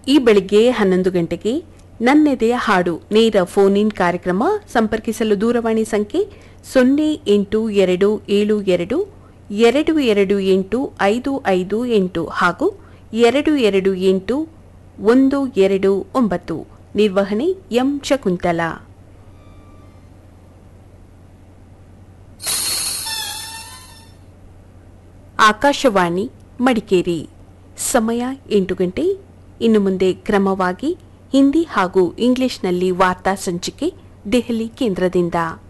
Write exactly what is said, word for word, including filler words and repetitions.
ಈ ಬೆಳಿಗ್ಗೆ ಹನ್ನೊಂದು ಗಂಟೆಗೆ ನನ್ನೆದೆಯ ಹಾಡು ನೇರ ಫೋನ್ ಇನ್ ಕಾರ್ಯಕ್ರಮ. ಸಂಪರ್ಕಿಸಲು ದೂರವಾಣಿ ಸಂಖ್ಯೆ ಸೊನ್ನೆ ಎಂಟು ಎರಡು ಏಳು ಎರಡು ಎರಡು ಎರಡು ಎಂಟು ಐದು ಐದು ಎಂಟು ಹಾಗೂ ಎರಡು ಎರಡು ಎಂಟು ಒಂದು ಎರಡು ಒಂಬತ್ತು. ನಿರ್ವಹಣೆ ಎಂ ಶಕುಂತಲಾ. ಆಕಾಶವಾಣಿ ಮಡಿಕೇರಿ. ಸಮಯ ಎಂಟು ಗಂಟೆ. ಇನ್ನು ಮುಂದೆ ಕ್ರಮವಾಗಿ ಹಿಂದಿ ಹಾಗೂ ಇಂಗ್ಲಿಷ್ನಲ್ಲಿ ವಾರ್ತಾ ಸಂಚಿಕೆ ದೆಹಲಿ ಕೇಂದ್ರದಿಂದ.